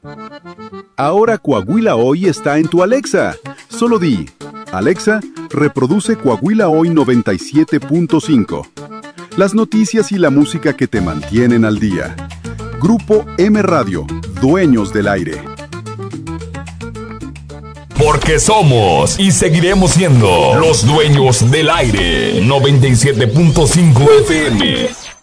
Ahora Coahuila Hoy está en tu Alexa. Solo di, Alexa, reproduce Coahuila Hoy 97.5. Las noticias y la música que te mantienen al día. Grupo M Radio, dueños del aire. Porque somos y seguiremos siendo los dueños del aire. 97.5 FM.